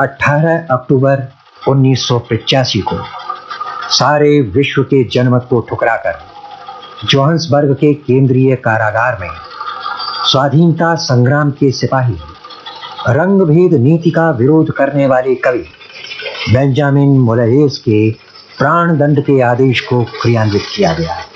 18 अक्टूबर 1985 को सारे विश्व के जनमत को ठुकराकर जोहान्सबर्ग के केंद्रीय कारागार में स्वाधीनता संग्राम के सिपाही, रंगभेद नीति का विरोध करने वाले कवि बेंजामिन मोलायेस के प्राण दंड के आदेश को क्रियान्वित किया गया।